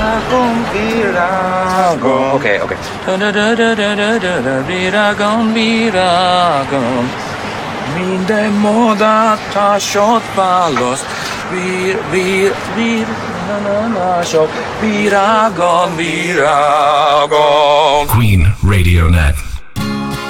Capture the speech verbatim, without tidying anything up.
Virágon, virágon. Oké, oké. Virágon, virágon. Minden modatásod választ. Vir, vir, vir, nananások. Virágon, virágon. Queen Radio Net.